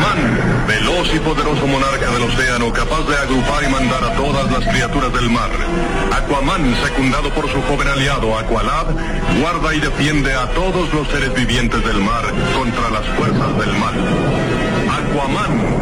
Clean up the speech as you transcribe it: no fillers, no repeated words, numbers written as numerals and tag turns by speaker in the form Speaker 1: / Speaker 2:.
Speaker 1: Aquaman, veloz y poderoso monarca del océano, capaz de agrupar y mandar a todas las criaturas del mar. Aquaman, secundado por su joven aliado Aqualad, guarda y defiende a todos los seres vivientes del mar contra las fuerzas del mal. Aquaman.